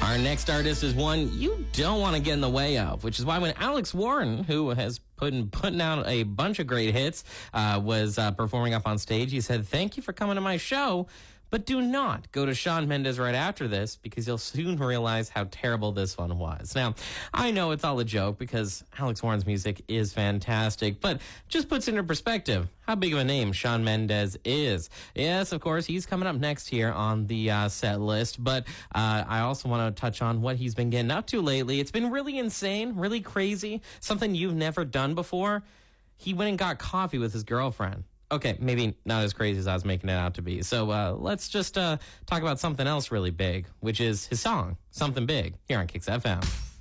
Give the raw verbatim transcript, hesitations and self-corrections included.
Our next artist is one you don't want to get in the way of, which is why when Alex Warren, who has put in, putting out a bunch of great hits, uh, was uh, performing up on stage, he said, "Thank you for coming to my show, but do not go to Shawn Mendes right after this because you'll soon realize how terrible this one was." Now, I know it's all a joke because Alex Warren's music is fantastic, but just puts into perspective how big of a name Shawn Mendes is. Yes, of course, he's coming up next here on the uh, set list, but uh, I also want to touch on what he's been getting up to lately. It's been really insane, really crazy, something you've never done before. He went and got coffee with his girlfriend. Okay, maybe not as crazy as I was making it out to be. So uh, let's just uh, talk about something else really big, which is his song, Something Big, here on Kicks F M.